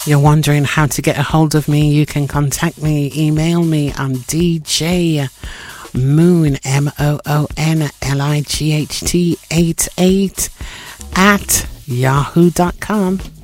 you're wondering how to get a hold of me, you can contact me, email me on DJ Moon, MOONLIGHT 88 at yahoo.com.